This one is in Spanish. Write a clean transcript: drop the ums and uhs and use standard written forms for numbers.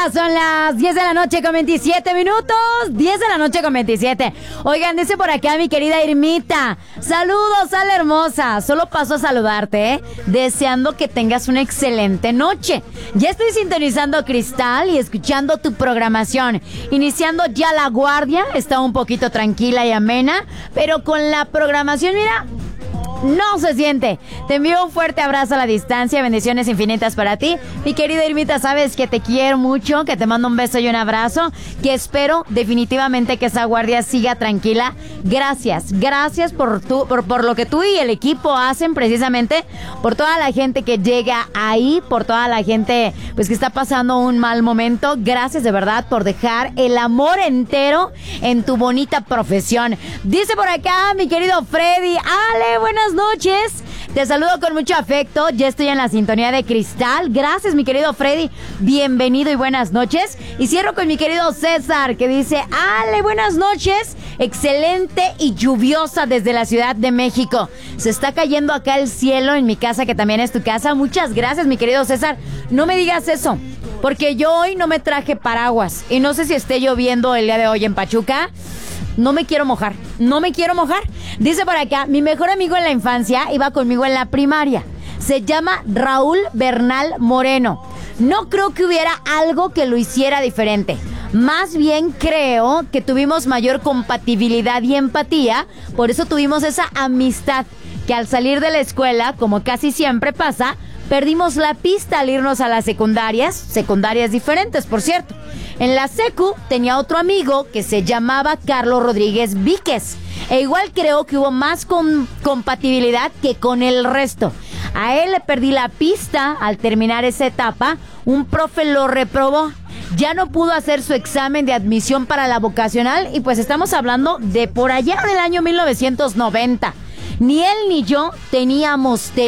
Son las 10 de la noche con 27 minutos. 10 de la noche con 27. Oigan, dice por acá mi querida Irmita. Saludos, Ale hermosa. Solo paso a saludarte, deseando que tengas una excelente noche. Ya estoy sintonizando Cristal y escuchando tu programación. Iniciando ya la guardia. Está un poquito tranquila y amena, pero con la programación, mira, no se siente. Te envío un fuerte abrazo a la distancia. Bendiciones infinitas para ti. Mi querida Irmita, sabes que te quiero mucho, que te mando un beso y un abrazo, que espero definitivamente que esa guardia siga tranquila. Gracias por lo que tú y el equipo hacen, precisamente por toda la gente que llega ahí, por toda la gente pues que está pasando un mal momento. Gracias de verdad por dejar el amor entero en tu bonita profesión. Dice por acá mi querido Freddy. Ale, buenas noches. Te saludo con mucho afecto. Ya estoy en la sintonía de Cristal. Gracias, mi querido Freddy. Bienvenido y buenas noches. Y cierro con mi querido César, que dice: Ale, buenas noches. Excelente y lluviosa desde la Ciudad de México. Se está cayendo acá el cielo en mi casa, que también es tu casa. Muchas gracias, mi querido César. No me digas eso, porque yo hoy no me traje paraguas. Y no sé si esté lloviendo el día de hoy en Pachuca. No me quiero mojar. Dice por acá, mi mejor amigo en la infancia iba conmigo en la primaria. Se llama Raúl Bernal Moreno. No creo que hubiera algo que lo hiciera diferente. Más bien creo que tuvimos mayor compatibilidad y empatía. Por eso tuvimos esa amistad que al salir de la escuela, como casi siempre pasa, perdimos la pista al irnos a las secundarias diferentes, por cierto. En la secu tenía otro amigo que se llamaba Carlos Rodríguez Víquez. E igual creo que hubo más compatibilidad que con el resto. A él le perdí la pista al terminar esa etapa. Un profe lo reprobó. Ya no pudo hacer su examen de admisión para la vocacional. Y pues estamos hablando de por allá del año 1990. Ni él ni yo teníamos